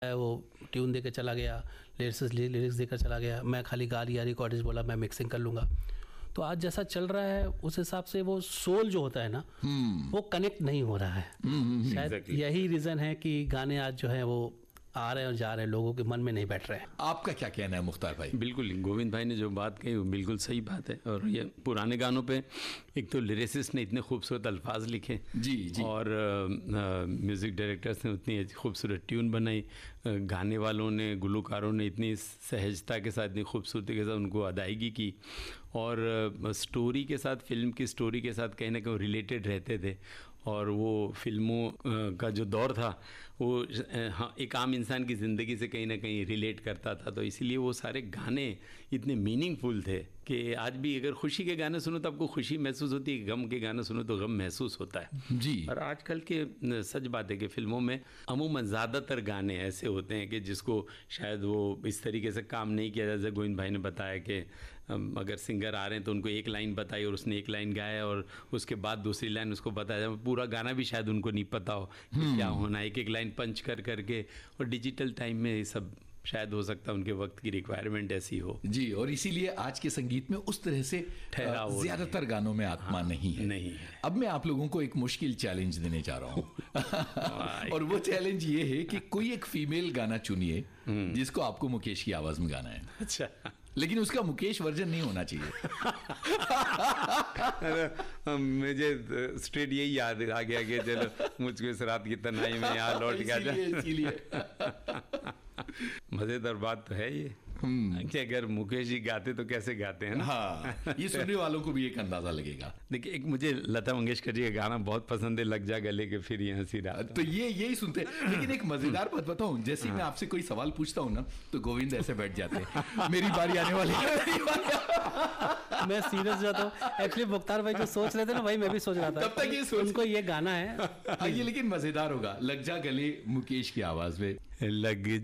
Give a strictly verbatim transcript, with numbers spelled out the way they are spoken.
वो ट्यून देकर चला गया, लिरिक्स लिरिक्स देकर चला गया, मैं खाली गा लिया, रिकॉर्डिस्ट बोला मैं मिक्सिंग कर लूँगा। तो आज जैसा चल रहा है उस हिसाब से वो सोल जो होता है ना hmm. वो कनेक्ट नहीं हो रहा है। hmm. शायद exactly. यही रीज़न है कि गाने आज जो है वो आ रहे हैं और जा रहे हैं, लोगों के मन में नहीं बैठ रहे हैं। आपका क्या कहना है मुख्तार भाई? बिल्कुल, गोविंद भाई ने जो बात कही वो बिल्कुल सही बात है। और ये पुराने गानों पे एक तो लिरिसिस्ट ने इतने खूबसूरत अल्फाज लिखे जी जी और म्यूज़िक डायरेक्टर्स ने उतनी खूबसूरत ट्यून बनाई, गाने वालों ने, गुलकारों ने इतनी सहजता के साथ, इतनी खूबसूरती के साथ उनको अदायगी की, और स्टोरी के साथ, फिल्म की स्टोरी के साथ कहीं ना कहीं रिलेटेड रहते थे। और वो फिल्मों का जो दौर था वो हाँ एक आम इंसान की ज़िंदगी से कहीं ना कहीं रिलेट करता था, तो इसीलिए वो सारे गाने इतने मीनिंगफुल थे कि आज भी अगर खुशी के गाने सुनो तो आपको खुशी महसूस होती है, गम के गाने सुनो तो गम महसूस होता है जी। और आजकल के सच बात है कि फिल्मों में अमूमन ज़्यादातर गाने ऐसे होते हैं कि जिसको शायद वो इस तरीके से काम नहीं किया, जैसे गोविंद भाई ने बताया कि अगर सिंगर आ रहे हैं तो उनको एक लाइन बताई और उसने एक लाइन गाया और उसके बाद दूसरी लाइन उसको बताया, पूरा गाना भी शायद उनको नहीं पता हो कि क्या होना है, एक एक लाइन पंच कर करके। और डिजिटल टाइम में ये सब शायद हो सकता है उनके वक्त की रिक्वायरमेंट ऐसी हो जी, और इसीलिए आज के संगीत में उस तरह से ठहराव ज्यादातर गानों में आत्मा हाँ, नहीं है नहीं है। अब मैं आप लोगों को एक मुश्किल चैलेंज देने जा रहा हूँ और वो चैलेंज ये है कि कोई एक फीमेल गाना चुनिए जिसको आपको मुकेश की आवाज में गाना है। अच्छा, लेकिन उसका मुकेश वर्जन नहीं होना चाहिए। मुझे स्ट्रेट यही याद आ गया कि चलो मुझको इस रात की तन्हाई में यहाँ लौट गया। इसीलिए मजेदार बात तो है ये कि अगर मुकेश जी गाते तो कैसे गाते हैं ना। हाँ, ये सुनने वालों को भी एक अंदाजा लगेगा। देखिए, एक मुझे लता मंगेशकर जी का गाना बहुत पसंद है, लग जा गले के फिर ये हंसी रात। तो ये यही सुनते हैं। लेकिन एक मजेदार बात बताऊं, जैसे हाँ। मैं आपसे कोई सवाल पूछता हूँ ना तो गोविंद ऐसे बैठ जाते हैं, मेरी बारी आने वाली है। मैं सीरियस जाता हूँ। एक्चुअली मुख्तार भाई जो सोच रहे थे ना भाई मैं भी सोच रहा था, तब तक ये सोच उनको ये गाना है ये, लेकिन मजेदार होगा। लग जा गले मुकेश की आवाज में, लग